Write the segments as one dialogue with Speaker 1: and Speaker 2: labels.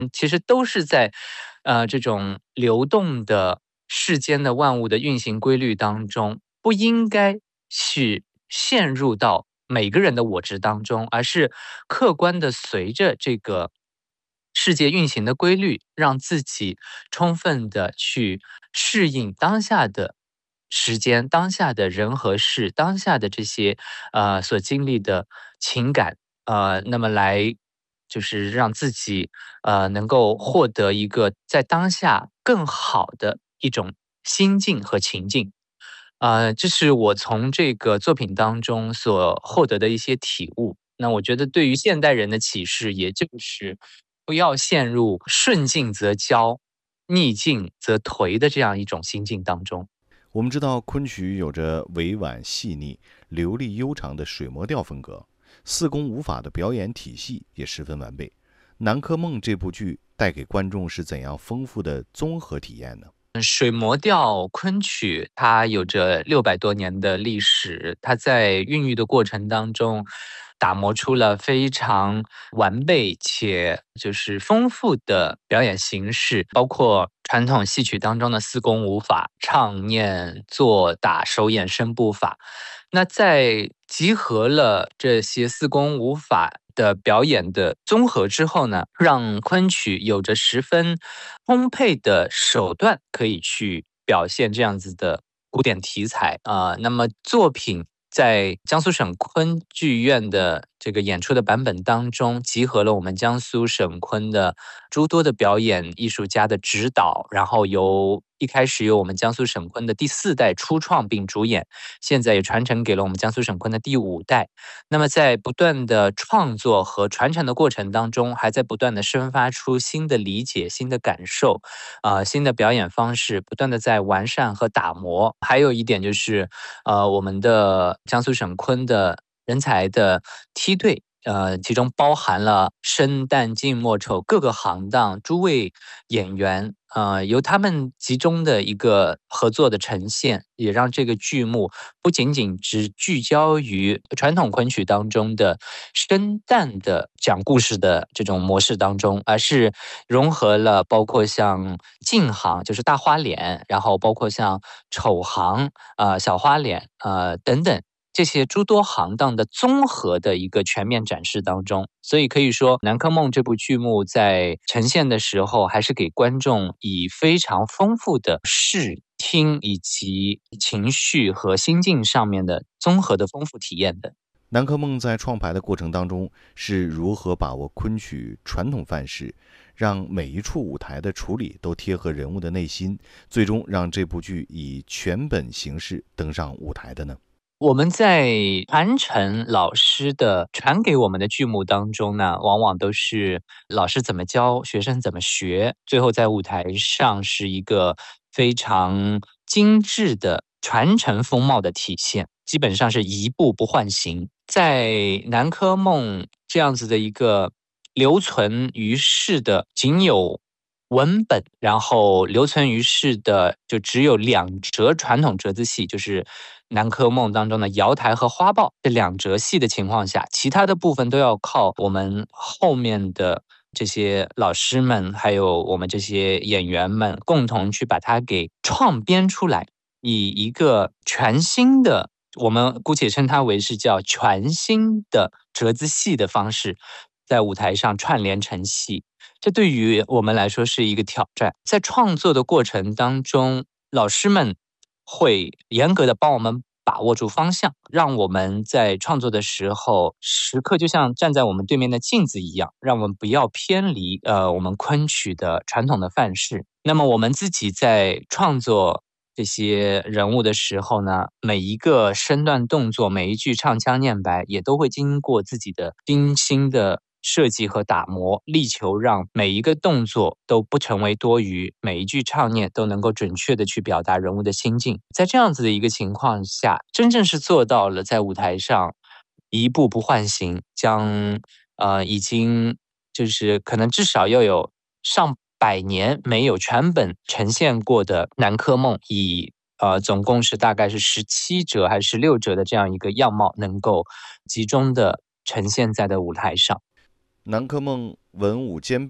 Speaker 1: 其实都是在这种流动的世间的万物的运行规律当中，不应该去陷入到每个人的我执当中，而是客观的随着这个世界运行的规律，让自己充分的去适应当下的时间、当下的人和事、当下的这些所经历的情感，那么来就是让自己能够获得一个在当下更好的一种心境和情境。这是我从这个作品当中所获得的一些体悟。那我觉得对于现代人的启示，也就是不要陷入顺境则骄，逆境则颓的这样一种心境当中。
Speaker 2: 我们知道昆曲有着委婉细腻、流利悠长的水磨调风格，四功五法的表演体系也十分完备。《南柯梦》这部剧带给观众是怎样丰富的综合体验呢？
Speaker 1: 水磨调昆曲它有着600多年的历史，它在孕育的过程当中，打磨出了非常完备且就是丰富的表演形式，包括传统戏曲当中的四功五法，唱念做打手眼身步法。那在集合了这些四功五法的表演的综合之后呢，让昆曲有着十分充沛的手段可以去表现这样子的古典题材那么作品在江苏省昆剧院的这个演出的版本当中，集合了我们江苏省昆的诸多的表演艺术家的指导，然后一开始由我们江苏省昆的第4代初创并主演，现在也传承给了我们江苏省昆的第5代。那么在不断的创作和传承的过程当中，还在不断的生发出新的理解、新的感受，新的表演方式，不断的在完善和打磨。还有一点就是，我们的江苏省昆的人才的梯队。其中包含了生旦净末丑各个行当诸位演员，由他们集中的一个合作的呈现，也让这个剧目不仅仅只聚焦于传统昆曲当中的生旦的讲故事的这种模式当中，而是融合了包括像净行，就是大花脸，然后包括像丑行、小花脸，等等。这些诸多行当的综合的一个全面展示当中，所以可以说，《南柯梦》这部剧目在呈现的时候，还是给观众以非常丰富的视听以及情绪和心境上面的综合的丰富体验的。
Speaker 2: 南柯梦在创排的过程当中是如何把握昆曲传统范式，让每一处舞台的处理都贴合人物的内心，最终让这部剧以全本形式登上舞台的呢？
Speaker 1: 我们在传承老师的传给我们的剧目当中呢，往往都是老师怎么教，学生怎么学，最后在舞台上是一个非常精致的传承风貌的体现，基本上是一步不换形。在《南柯梦》这样子的一个留存于世的仅有文本，然后留存于世的就只有2折传统折子戏，就是《南柯梦》当中的瑶台和花豹这2折戏的情况下，其他的部分都要靠我们后面的这些老师们，还有我们这些演员们共同去把它给创编出来，以一个全新的，我们姑且称它为是叫全新的折子戏的方式，在舞台上串联成戏。这对于我们来说是一个挑战。在创作的过程当中，老师们会严格的帮我们把握住方向，让我们在创作的时候，时刻就像站在我们对面的镜子一样，让我们不要偏离我们昆曲的传统的范式。那么我们自己在创作这些人物的时候呢，每一个身段动作，每一句唱腔念白，也都会经过自己的精心的设计和打磨，力求让每一个动作都不成为多余，每一句唱念都能够准确的去表达人物的心境。在这样子的一个情况下，真正是做到了在舞台上一步不换形，将已经就是可能至少要有上百年没有全本呈现过的《南柯梦》，以总共是大概是17折还是16折的这样一个样貌，能够集中的呈现在的舞台上。
Speaker 2: 南柯梦文武兼备，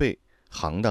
Speaker 2: 行当。